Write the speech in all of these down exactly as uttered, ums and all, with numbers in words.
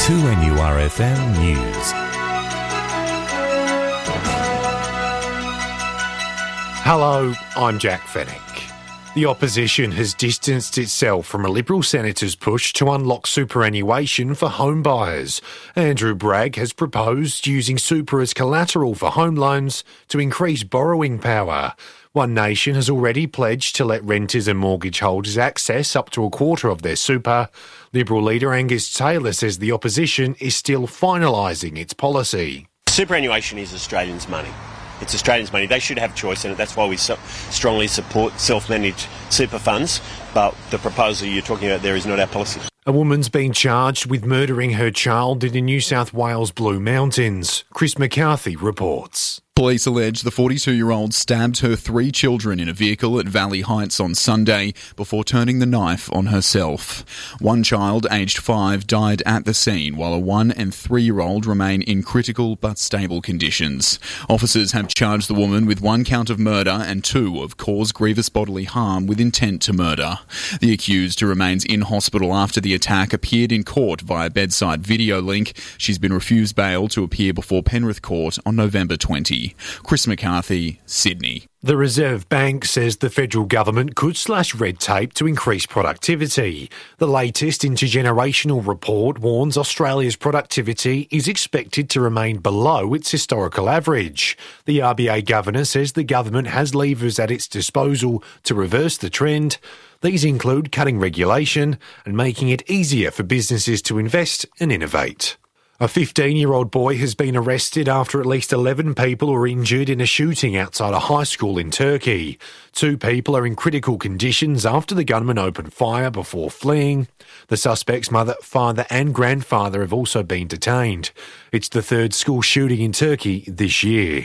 two N U R F M News. Hello, I'm Jack Fennick. The opposition has distanced itself from a Liberal senator's push to unlock superannuation for home buyers. Andrew Bragg has proposed using super as collateral for home loans to increase borrowing power. One Nation has already pledged to let renters and mortgage holders access up to a quarter of their super. Liberal leader Angus Taylor says the opposition is still finalising its policy. Superannuation is Australians' money. It's Australians' money. They should have choice in it. That's why we so strongly support self-managed super funds. But the proposal you're talking about there is not our policy. A woman's been charged with murdering her child in the New South Wales Blue Mountains. Chris McCarthy reports. Police allege the forty-two-year-old stabbed her three children in a vehicle at Valley Heights on Sunday before turning the knife on herself. One child, aged five, died at the scene, while a one- and three-year-old remain in critical but stable conditions. Officers have charged the woman with one count of murder and two of cause grievous bodily harm with intent to murder. The accused, who remains in hospital after the attack, appeared in court via bedside video link. She's been refused bail to appear before Penrith Court on November twentieth. Chris McCarthy, Sydney. The Reserve Bank says the federal government could slash red tape to increase productivity. The latest intergenerational report warns Australia's productivity is expected to remain below its historical average. The R B A governor says the government has levers at its disposal to reverse the trend. These include cutting regulation and making it easier for businesses to invest and innovate. A fifteen-year-old boy has been arrested after at least eleven people were injured in a shooting outside a high school in Turkey. Two people are in critical conditions after the gunman opened fire before fleeing. The suspect's mother, father and grandfather have also been detained. It's the third school shooting in Turkey this year.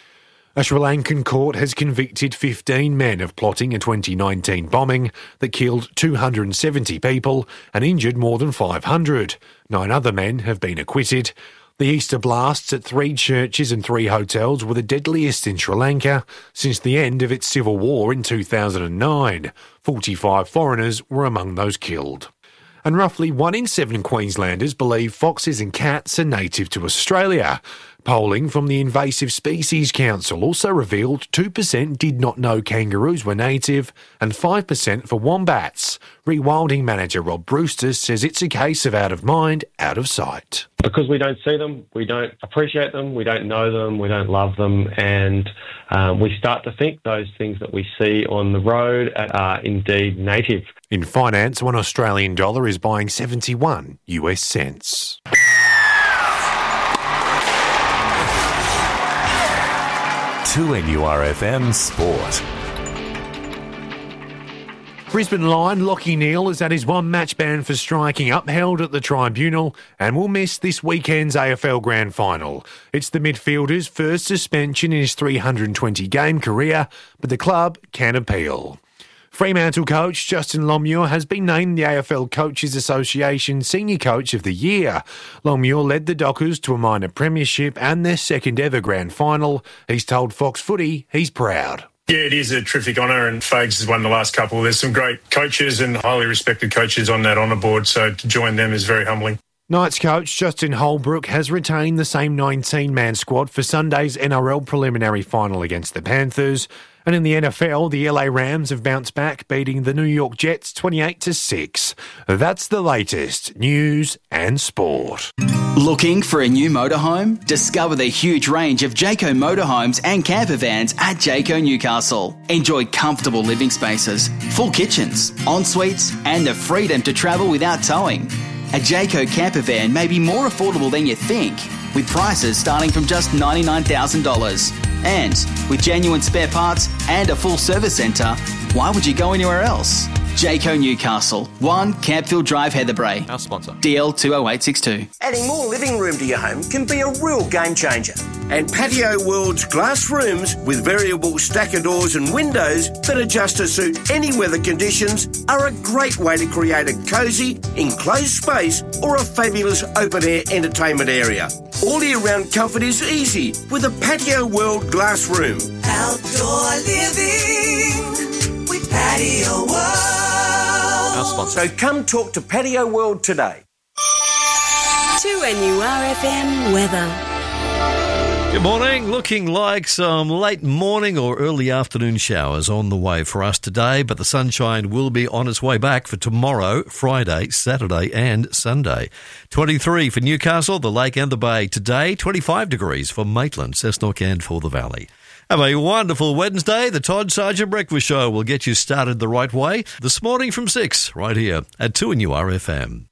A Sri Lankan court has convicted fifteen men of plotting a twenty nineteen bombing that killed two hundred seventy people and injured more than five hundred. Nine other men have been acquitted. The Easter blasts at three churches and three hotels were the deadliest in Sri Lanka since the end of its civil war in two thousand nine. forty-five foreigners were among those killed. And roughly one in seven Queenslanders believe foxes and cats are native to Australia. Polling from the Invasive Species Council also revealed two percent did not know kangaroos were native and five percent for wombats. Rewilding manager Rob Brewster says it's a case of out of mind, out of sight. Because we don't see them, we don't appreciate them, we don't know them, we don't love them, and um, we start to think those things that we see on the road are indeed native. In finance, one Australian dollar is buying seventy-one U S cents. two N U R F M Sport. Brisbane Lion Lachie Neale has had his one-match ban for striking upheld at the tribunal and will miss this weekend's A F L Grand Final. It's the midfielder's first suspension in his three hundred twenty game career, but the club can appeal. Fremantle coach Justin Longmuir has been named the A F L Coaches Association Senior Coach of the Year. Longmuir led the Dockers to a minor premiership and their second ever grand final. He's told Fox Footy he's proud. Yeah, it is a terrific honour, and Fags has won the last couple. There's some great coaches and highly respected coaches on that honour board, so to join them is very humbling. Knights coach Justin Holbrook has retained the same nineteen-man squad for Sunday's N R L preliminary final against the Panthers. And in the N F L, the L A Rams have bounced back, beating the New York Jets twenty-eight to six. That's the latest news and sport. Looking for a new motorhome? Discover the huge range of Jayco motorhomes and camper vans at Jayco Newcastle. Enjoy comfortable living spaces, full kitchens, en-suites, and the freedom to travel without towing. A Jayco camper van may be more affordable than you think, with prices starting from just ninety-nine thousand dollars. And with genuine spare parts and a full service centre, why would you go anywhere else? Jayco Newcastle, one Campfield Drive, Heatherbrae. Our sponsor. D L two oh eight six two. Adding more living room to your home can be a real game changer. And Patio World's glass rooms with variable stacker doors and windows that adjust to suit any weather conditions are a great way to create a cosy, enclosed space or a fabulous open-air entertainment area. All year-round comfort is easy with a Patio World glass room. Outdoor living with Patio World. Our sponsor. So come talk to Patio World today. two N U R F M weather. Good morning. Looking like some late morning or early afternoon showers on the way for us today, but the sunshine will be on its way back for tomorrow, Friday, Saturday and Sunday. twenty-three for Newcastle, the Lake and the Bay today, twenty-five degrees for Maitland, Cessnock and for the Valley. Have a wonderful Wednesday. The Todd Sargent Breakfast Show will get you started the right way this morning from six, right here at two N U R F M.